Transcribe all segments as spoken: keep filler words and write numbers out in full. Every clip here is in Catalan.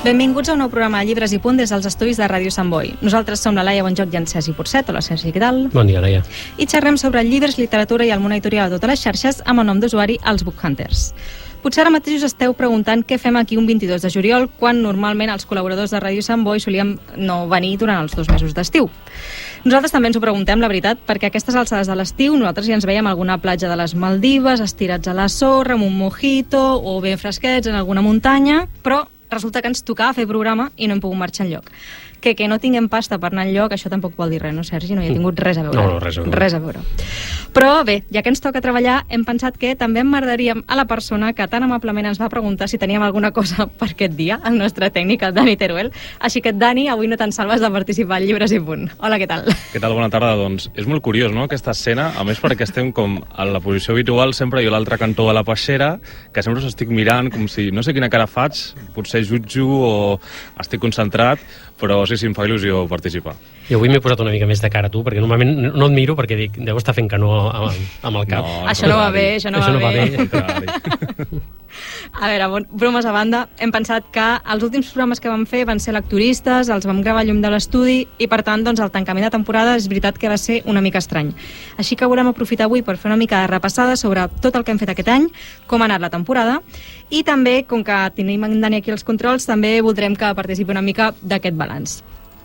Benvinguts a un nou programa de Llibres i Punt des dels estudis de Ràdio Sant Boi. Nosaltres som la Laia Bonjoc i en Sergi Porcet. Hola, Sergi, què tal? Bon dia, Laia. I xerrem sobre llibres, literatura i el món editorial a totes les xarxes amb el nom d'usuari Els Book Hunters. Potser ara mateix us esteu preguntant què fem aquí un vint-i-dos de juliol quan normalment els col·laboradors de Ràdio Sant Boi solíem no venir durant els dos mesos d'estiu. Nosaltres també ens ho preguntem, la veritat, perquè a aquestes alçades de l'estiu nosaltres ja ens veiem a alguna platja de les Maldives, estirats a la sorra, amb un mojito o ben fresquets en alguna muntanya, però resulta que ens tocava fer programa i no hem pogut marxar enlloc. Que que no tinguem pasta per anar enlloc, això tampoc vol dir res, no, Sergi? No hi ha tingut res a veure. No, no, res a veure. Res a veure. Però bé, ja que ens toca treballar, hem pensat que també emmerdaríem a la persona que tan amablement ens va preguntar si teníem alguna cosa per aquest dia, el nostre tècnic, el Dani Teruel. Així que, Dani, avui no te'n salves de participar al Llibres i Punt. Hola, què tal? Què tal? Bona tarda. Doncs és molt curiós, no?, aquesta escena, a més perquè estem com a la posició habitual, sempre jo a l'altre cantó de la peixera, que sempre us estic mirant com si no sé quina cara faig, potser jutjo o estic concentrat, però sí, sí, em fa il·lusió participar. I avui m'he posat una mica més de cara a tu, perquè normalment no et miro perquè dic, deu estar fent que no amb, amb el cap. No, això no va bé, això no això va no bé. Va bé. A veure, bon, bromes a banda, hem pensat que els últims programes que vam fer van ser lecturistes, els vam gravar llum de l'estudi i, per tant, doncs, el tancament de temporada és veritat que va ser una mica estrany. Així que volem aprofitar avui per fer una mica de repassada sobre tot el que hem fet aquest any, com ha anat la temporada, i també, com que tenim en Dani aquí els controls, també voldrem que participi una mica d'aquest balanç.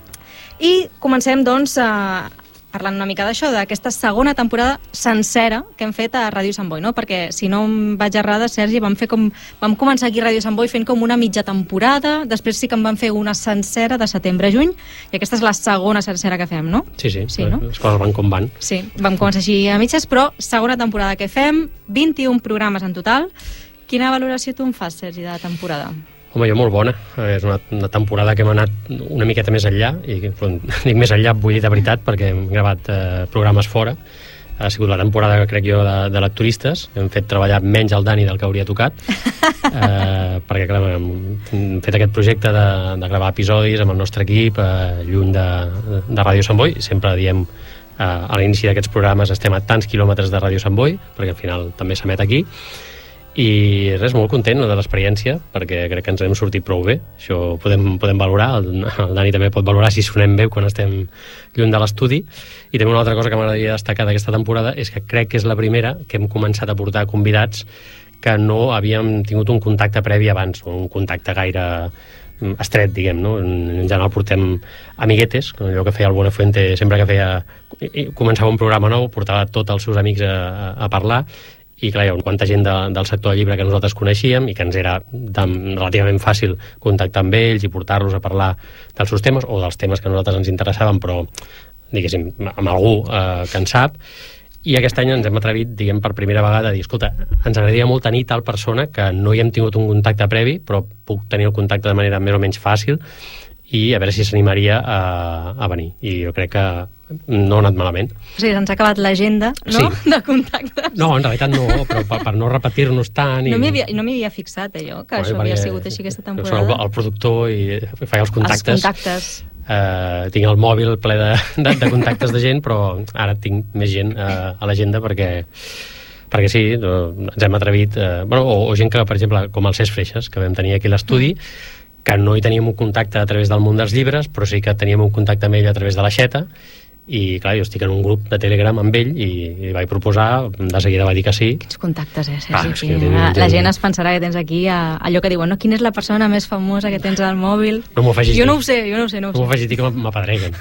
I comencem, doncs, a... parlant una mica d'això, d'aquesta segona temporada sencera que hem fet a Ràdio Sant Boi, no? Perquè, si no em vaig errada, Sergi, vam fer com... vam començar aquí a Ràdio Sant Boi fent com una mitja temporada, després sí que en vam fer una sencera de setembre a juny, i aquesta és la segona sencera que fem, no? Sí, sí, sí, no? Les coses van com van. Sí, vam començar així a mitges, però segona temporada que fem, vint-i-un programes en total. Quina valoració tu en fas, Sergi, de la temporada? Home, jo molt bona. És una, una temporada que hem anat una miqueta més enllà, i quan dic més enllà vull dir de veritat, perquè hem gravat eh, programes fora. Ha sigut la temporada, crec jo, de, de lecturistes. Hem fet treballar menys el Dani del que hauria tocat, eh, perquè clar, hem, hem fet aquest projecte de, de gravar episodis amb el nostre equip, eh, lluny de, de Ràdio Sant Boi. Sempre diem, eh, a l'inici d'aquests programes estem a tants quilòmetres de Ràdio Sant Boi, perquè al final també s'emet aquí. I res, molt content de l'experiència, perquè crec que ens hem sortit prou bé. Això podem, podem valorar, el, el Dani també pot valorar si sonem bé quan estem lluny de l'estudi. I també una altra cosa que m'agradaria destacar d'aquesta temporada és que crec que és la primera que hem començat a portar convidats que no havíem tingut un contacte previ abans, un contacte gaire estret, diguem, no? En general portem amiguetes, allò que feia el Buenafuente sempre que feia començava un programa nou, portava tots els seus amics a, a, a parlar. I clar, hi ha quanta gent de, del sector del llibre que nosaltres coneixíem i que ens era de, relativament fàcil contactar amb ells i portar-los a parlar dels seus temes o dels temes que a nosaltres ens interessaven, però, diguéssim, amb algú eh, que en sap. I aquest any ens hem atrevit, diguem, per primera vegada a dir, escolta, ens agradaria molt tenir tal persona que no hi hem tingut un contacte previ, però puc tenir el contacte de manera més o menys fàcil i a veure si s'animaria a, a venir. I jo crec que no ha anat malament. O sigui, ens ha acabat l'agenda, no?, sí, de contactes. No, en realitat no, però per, per no repetir-nos tant... I... No m'hi havia, no m'hi havia fixat, eh, jo, que bueno, això havia sigut així aquesta temporada. Soc el, el productor i feia els contactes. Els contactes. Uh, tinc el mòbil ple de, de, de contactes de gent, però ara tinc més gent uh, a l'agenda perquè... perquè sí, ens hem atrevit... Uh, bueno, o, o gent que, per exemple, com el Cesc Freixas, que vam tenir aquí a l'estudi, que no hi teníem un contacte a través del món dels llibres, però sí que teníem un contacte amb ell a través de la Xeta, i clar, jo estic en un grup de Telegram amb ell i, i vaig proposar, de seguida va dir que sí. Quins contactes, eh, Sergi? Ah, que que la, la gent es pensarà que tens aquí a, allò que diuen, no, quina és la persona més famosa que tens al mòbil? No m'ho facis jo dir. no ho sé, jo no ho sé, no ho no sé. m'ho facis dir que m'apedreguen.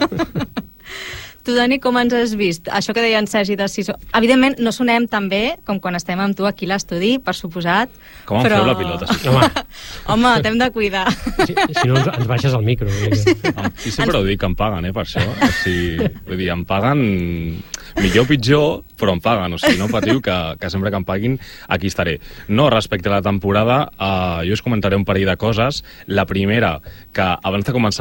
Tu, Dani, com ens has vist? Això que deia en Sergi de si... Evidentment, no sonem tan bé com quan estem amb tu aquí a l'estudi, per suposat. Com em però... feu la pilota? Home, Home, t'hem de cuidar. si, si no ens, ens baixes el micro. Sí. I sempre ho dic, que em paguen, eh, per això. O sigui, vull dir, em paguen millor o pitjor, però em paguen. O sigui, no patiu, que, que sempre que em paguin, aquí estaré. No, respecte a la temporada, eh, jo us comentaré un parell de coses. La primera, que abans de començar